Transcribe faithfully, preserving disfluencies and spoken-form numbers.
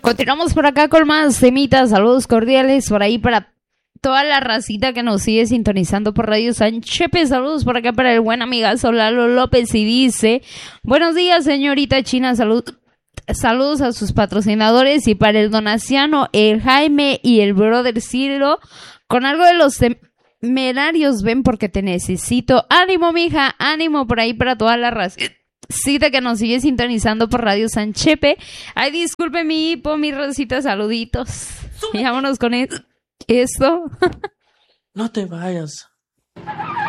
Continuamos por acá con más temitas. Saludos cordiales por ahí para toda la racita que nos sigue sintonizando por Radio San Chepe. Saludos por acá para el buen amigazo Lalo López y dice: buenos días, señorita China. Salud, saludos a sus patrocinadores y para el Donaciano, el Jaime y el brother Ciro. Con algo de los temerarios, ven porque te necesito. Ánimo, mija, ánimo por ahí para toda la racita que nos sigue sintonizando por Radio San Chepe. Ay, disculpe mi hipo, mi racita, saluditos. Y vámonos con esto. No te vayas.